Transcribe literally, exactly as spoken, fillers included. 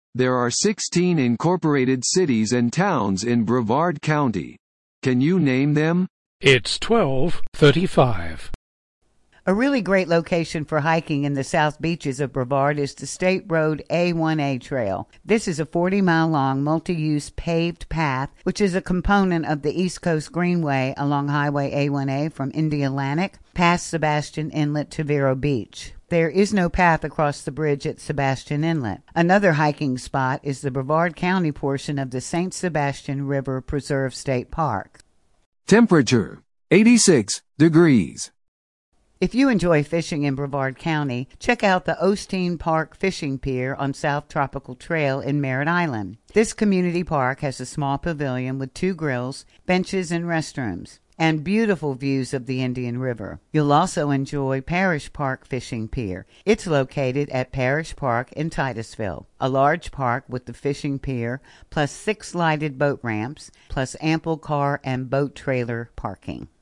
There are sixteen incorporated cities and towns in Brevard County. Can you name them? It's twelve thirty-five. A really great location for hiking in the South Beaches of Brevard is the State Road A one A Trail. This is a forty-mile-long multi-use paved path, which is a component of the East Coast Greenway along Highway A one A from Indialantic past Sebastian Inlet to Vero Beach. There is no path across the bridge at Sebastian Inlet. Another hiking spot is the Brevard County portion of the Saint Sebastian River Preserve State Park. Temperature, eighty-six degrees. If you enjoy fishing in Brevard County, check out the Osteen Park Fishing Pier on South Tropical Trail in Merritt Island. This community park has a small pavilion with two grills, benches, and restrooms, and beautiful views of the Indian River. You'll also enjoy Parish Park Fishing Pier. It's located at Parish Park in Titusville, a large park with the fishing pier, plus six lighted boat ramps, plus ample car and boat trailer parking.